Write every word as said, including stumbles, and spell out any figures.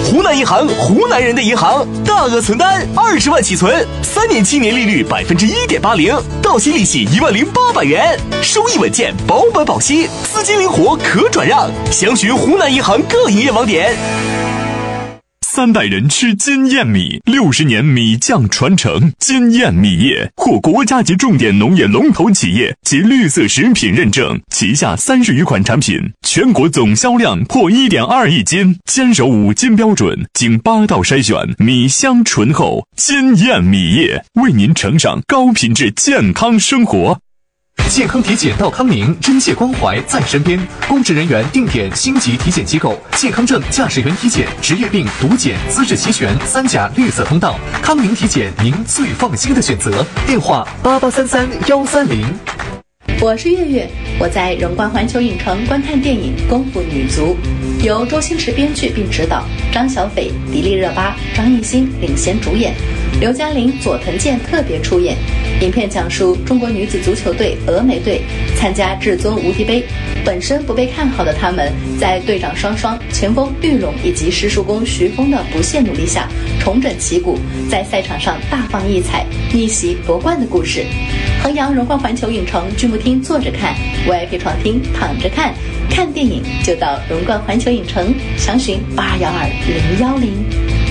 湖南银行，湖南人的银行，大额存单二十万起存，三年期年利率百分之一点八零，到期利息一万零八百元，收益稳健，保本保息，资金灵活可转让。详询湖南银行各营业网点。 三代人吃金燕米，六十年米酱传承。金燕米业获国家级重点农业龙头企业及绿色食品认证，旗下三十余款产品，全国总销量破一点二亿斤，坚守五金标准，经八道筛选，米香醇厚。金燕米业为您呈上高品质健康生活。 健康体检到康宁，真切关怀在身边。公职人员定点星级体检机构，健康证驾驶员体检、职业病毒检、资质齐全，三甲绿色通道。康宁体检，您最放心的选择。电话八八三三幺三零。 我是月月，我在荣冠环球影城观看电影《功夫女足》，由周星驰编剧并执导，张小斐、迪丽热巴、张艺兴领衔主演，刘嘉玲、佐藤健特别出演。影片讲述中国女子足球队峨眉队参加至尊无敌杯，本身不被看好的他们，在队长双双、前锋玉荣以及师叔公徐峰的不懈努力下，重整旗鼓，在赛场上大放异彩，逆袭夺冠的故事。衡阳荣冠环球影城剧目厅坐着看， V I P 床厅躺着看，看电影就到荣冠环球影城，详询八二二零幺零。